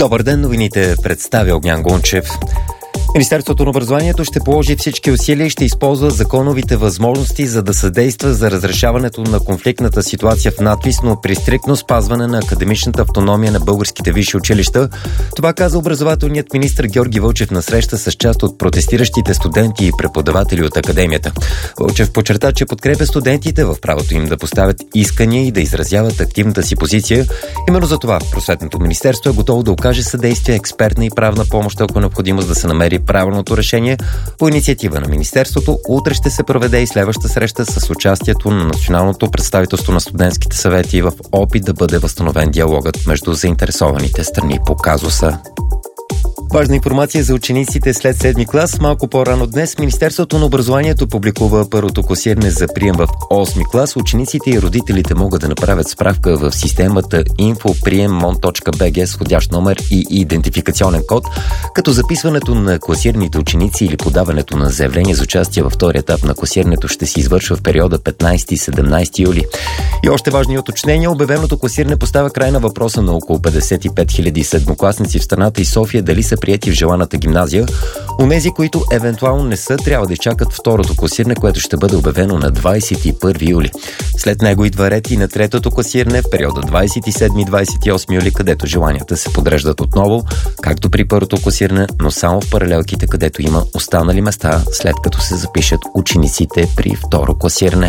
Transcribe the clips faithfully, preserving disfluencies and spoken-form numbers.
Добър ден, новините представя Огнян Гунчев. Министерството на образованието ще положи всички усилия и ще използва законовите възможности, за да съдейства за разрешаването на конфликтната ситуация в надвис, но при стриктно спазване на академичната автономия на българските висши училища. Това каза образователният министър Георги Вълчев на среща с част от протестиращите студенти и преподаватели от академията. Вълчев подчерта, че подкрепя студентите в правото им да поставят искания и да изразяват активната си позиция. Именно за това Просветното министерство е готово да окаже съдействие, експертна и правна помощ, ако е необходимост да се намери правилното решение. По инициатива на Министерството утре ще се проведе и следваща среща с участието на Националното представителство на студентските съвети в опит да бъде възстановен диалогът между заинтересованите страни по казуса. Важна информация за учениците след седми клас. Малко по-рано днес Министерството на образованието публикува първото класиране за прием в осми клас. Учениците и родителите могат да направят справка в системата инфо прием мон точка би джи с входящ номер и идентификационен код, като записването на класираните ученици или подаването на заявление за участие във втори етап на класирането ще се извършва в периода петнайсети - седемнайсети юли. И още важни уточнения. Обявеното класиране поставя край на въпроса на около петдесет и пет хиляди седмокласници в страната и София дали са прияти в желаната гимназия. Онези, които евентуално не са, трябва да изчакат второто класиране, което ще бъде обявено на двайсет и първи юли. След него идва ред и на третото класиране в периода двайсет и седми - двайсет и осми юли, където желанията се подреждат отново, както при първото класиране, но само в паралелките, където има останали места, след като се запишат учениците при второ класиране.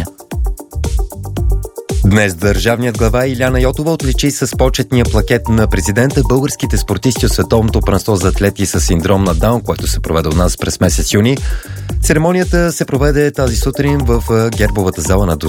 Днес държавният глава Илияна Йотова отличи с почетния плакет на президента българските спортисти от Световното първенство за атлети с синдром на Даун, което се проведе у нас през месец юни. Церемонията се проведе тази сутрин в гербовата зала на